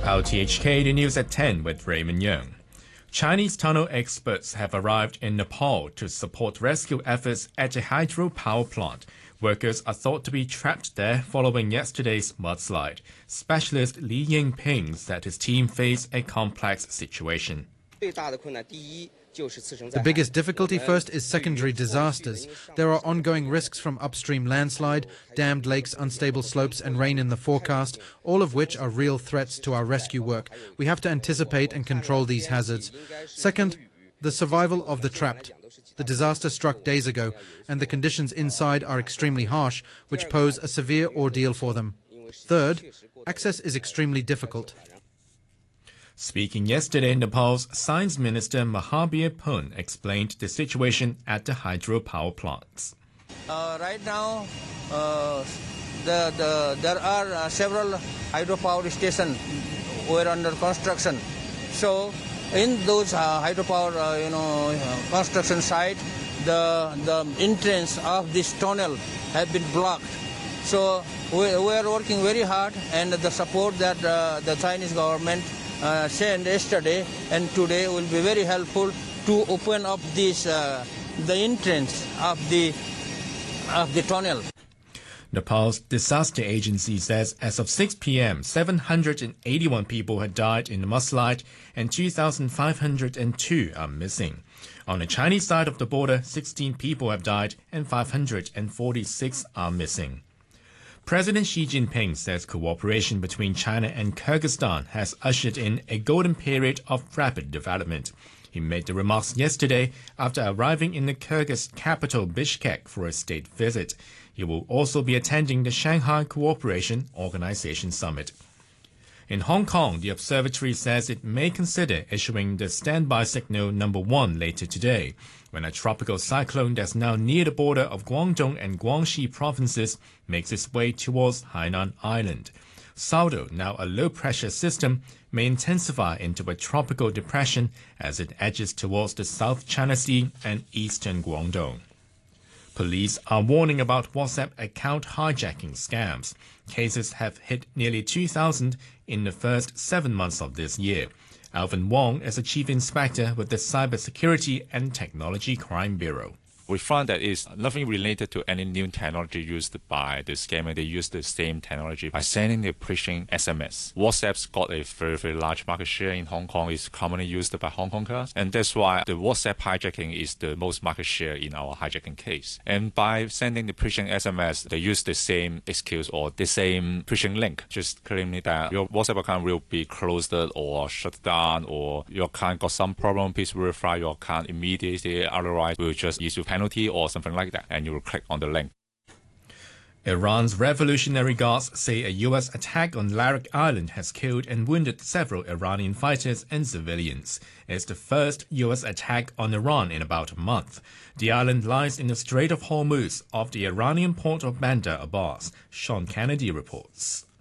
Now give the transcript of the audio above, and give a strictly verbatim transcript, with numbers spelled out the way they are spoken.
L T H K, the news at ten with Raymond Young. Chinese tunnel experts have arrived in Nepal to support rescue efforts at a hydropower plant. Workers are thought to be trapped there following yesterday's mudslide. Specialist Li Yingping said his team faced a complex situation. The biggest difficulty first is secondary disasters. There are ongoing risks from upstream landslide, dammed lakes, unstable slopes and rain in the forecast, all of which are real threats to our rescue work. We have to anticipate and control these hazards. Second, the survival of the trapped. The disaster struck days ago, and the conditions inside are extremely harsh, which pose a severe ordeal for them. Third, access is extremely difficult. Speaking yesterday, Nepal's Science Minister Mahabir Pun explained the situation at the hydropower plants. Uh, right now, uh, the, the, there are uh, several hydropower stations were under construction. So, in those uh, hydropower, uh, you know, uh, construction site, the the entrance of this tunnel has been blocked. So, we, we are working very hard, and the support that uh, the Chinese government Uh, sent yesterday and today will be very helpful to open up this uh, the entrance of the of the tunnel. Nepal's disaster agency says as of six p m, seven hundred eighty-one people had died in the mudslide and two thousand five hundred two are missing. On the Chinese side of the border, sixteen people have died and five hundred forty-six are missing. President Xi Jinping says cooperation between China and Kyrgyzstan has ushered in a golden period of rapid development. He made the remarks yesterday after arriving in the Kyrgyz capital Bishkek for a state visit. He will also be attending the Shanghai Cooperation Organization Summit. In Hong Kong, the observatory says it may consider issuing the standby signal number one later today, when a tropical cyclone that's now near the border of Guangdong and Guangxi provinces makes its way towards Hainan Island. Saudo, now a low-pressure system, may intensify into a tropical depression as it edges towards the South China Sea and eastern Guangdong. Police are warning about WhatsApp account hijacking scams. Cases have hit nearly two thousand in the first seven months of this year. Alvin Wong is a chief inspector with the Cybersecurity and Technology Crime Bureau. We found that it's nothing related to any new technology used by the scammer. They use the same technology by sending the phishing S M S. WhatsApp's got a very, very large market share in Hong Kong. It's commonly used by Hong Kongers. And that's why the WhatsApp hijacking is the most market share in our hijacking case. And by sending the phishing S M S, they use the same excuse or the same phishing link, just claiming that your WhatsApp account will be closed or shut down, or your account got some problem. Please verify your account immediately. Otherwise, we'll just issue penalty or something like that, and you will click on the link. Iran's Revolutionary Guards say a U S attack on Larak Island has killed and wounded several Iranian fighters and civilians. It's the first U S attack on Iran in about a month. The island lies in the Strait of Hormuz off the Iranian port of Bandar Abbas. Sean Kennedy reports.